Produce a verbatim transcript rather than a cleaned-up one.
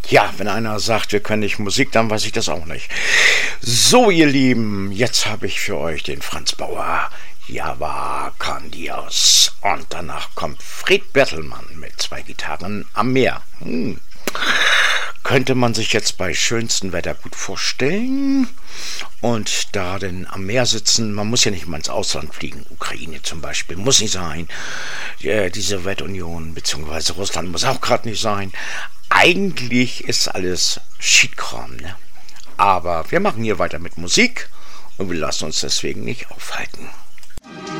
Ja, wenn einer sagt, wir können nicht Musik, dann weiß ich das auch nicht. So, ihr Lieben, jetzt habe ich für euch den Franz Bauer. Java kann Dios. Und danach kommt Fred Bertelmann mit zwei Gitarren am Meer. Hm. Könnte man sich jetzt bei schönstem Wetter gut vorstellen. Und da denn am Meer sitzen, man muss ja nicht mal ins Ausland fliegen, Ukraine zum Beispiel, muss nicht sein. Äh, die Sowjetunion bzw. Russland muss auch gerade nicht sein. Eigentlich ist alles Schiedkram, ne? Aber wir machen hier weiter mit Musik und wir lassen uns deswegen nicht aufhalten.